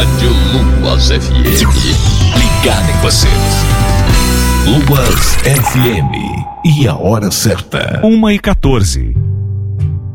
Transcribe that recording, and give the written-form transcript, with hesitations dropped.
Rádio Luas FM. Ligado em você. Luas FM. E a hora certa. 1h14.